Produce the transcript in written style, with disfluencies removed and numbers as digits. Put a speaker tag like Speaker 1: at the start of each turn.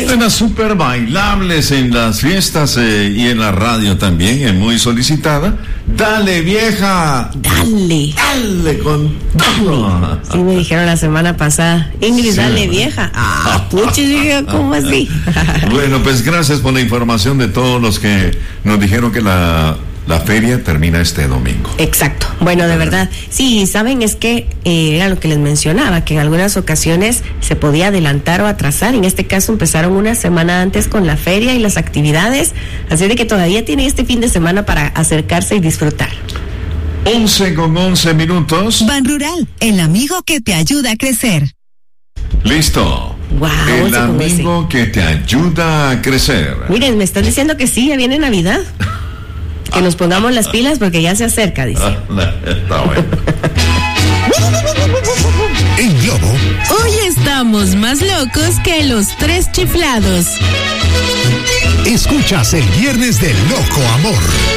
Speaker 1: de las super bailables en las fiestas y en la radio también, es muy solicitada. Dale, vieja.
Speaker 2: Dale.
Speaker 1: Dale con todo.
Speaker 2: Sí, me dijeron la semana pasada. Ingrid, sí, dale, vieja. Pucha, ¿cómo así?
Speaker 1: Bueno, pues gracias por la información de todos los que nos dijeron que la feria termina este domingo.
Speaker 2: Exacto. Bueno, de verdad. Sí, saben, es que era lo que les mencionaba, que en algunas ocasiones se podía adelantar o atrasar. En este caso empezaron una semana antes con la feria y las actividades. Así de que todavía tienen este fin de semana para acercarse y disfrutar.
Speaker 1: 11:11.
Speaker 3: Ban Rural, el amigo que te ayuda a crecer.
Speaker 1: Listo.
Speaker 2: Wow,
Speaker 1: el amigo que te ayuda a crecer.
Speaker 2: Miren, me están diciendo que sí, ya viene Navidad. Que nos pongamos las pilas porque ya se acerca, dice.
Speaker 1: Está bueno.
Speaker 3: En Globo, hoy estamos más locos que los tres chiflados.
Speaker 4: Escuchas el Viernes del Loco Amor.